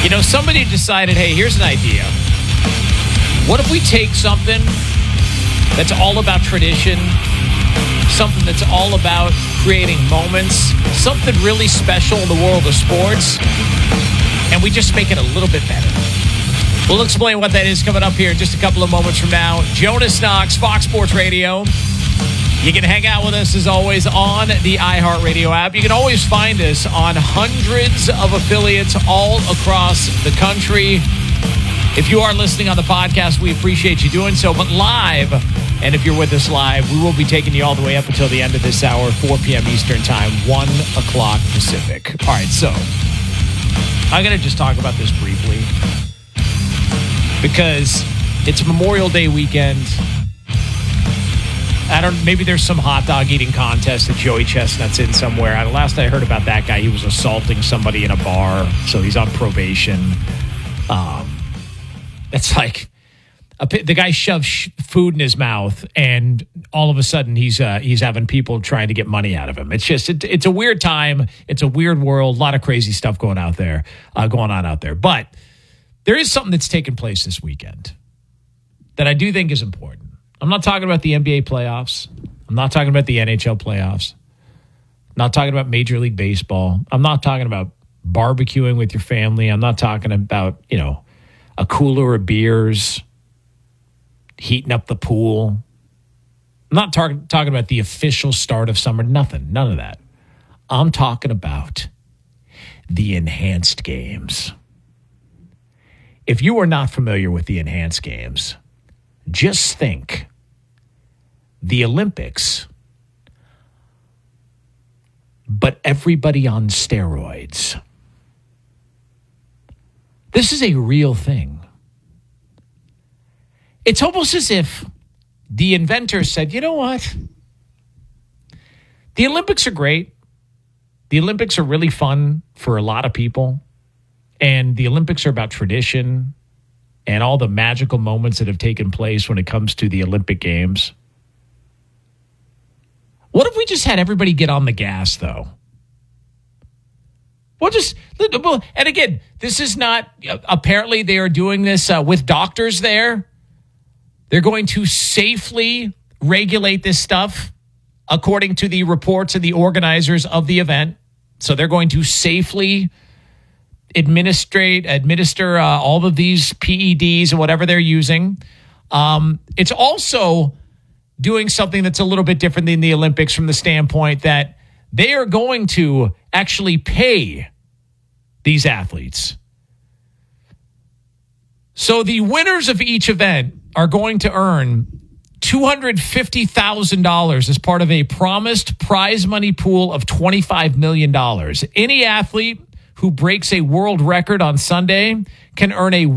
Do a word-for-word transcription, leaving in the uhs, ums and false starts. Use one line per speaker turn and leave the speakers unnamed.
You know, somebody decided, hey, here's an idea. What if we take something that's all about tradition, something that's all about creating moments, something really special in the world of sports, and we just make it a little bit better? We'll explain what that is coming up here in just a couple of moments from now. Jonas Knox, Fox Sports Radio. You can hang out with us, as always, on the iHeartRadio app. You can always find us on hundreds of affiliates all across the country. If you are listening on the podcast, we appreciate you doing so. But live, and if you're with us live, we will be taking you all the way up until the end of this hour, four p.m. Eastern Time, one o'clock Pacific. All right, so I'm going to just talk about this briefly because it's Memorial Day weekend. I don't. Maybe there's some hot dog eating contest that Joey Chestnut's in somewhere. Last I heard about that guy, he was assaulting somebody in a bar, so he's on probation. Um, it's like a, the guy shoves sh- food in his mouth, and all of a sudden he's uh, he's having people trying to get money out of him. It's just it, it's a weird time. It's a weird world. A lot of crazy stuff going out there, uh, going on out there. But there is something that's taken place this weekend that I do think is important. I'm not talking about the N B A playoffs. I'm not talking about the N H L playoffs. I'm not talking about Major League Baseball. I'm not talking about barbecuing with your family. I'm not talking about, you know, a cooler of beers, heating up the pool. I'm not tar- talking about the official start of summer. Nothing. None of that. I'm talking about the enhanced games. If you are not familiar with the enhanced games, just think the Olympics, but everybody on steroids. This is a real thing. It's almost as if the inventor said, you know what? The Olympics are great. The Olympics are really fun for a lot of people. And the Olympics are about tradition and all the magical moments that have taken place when it comes to the Olympic Games. What if we just had everybody get on the gas, though? We'll just, and again, this is not, apparently they are doing this uh, with doctors there. They're going to safely regulate this stuff according to the reports of the organizers of the event. So they're going to safely administrate, administer uh, all of these P E Ds and whatever they're using. Um, it's also doing something that's a little bit different than the Olympics from the standpoint that they are going to actually pay these athletes. So the winners of each event are going to earn two hundred fifty thousand dollars as part of a promised prize money pool of twenty-five million dollars. Any athlete who breaks a world record on Sunday can earn a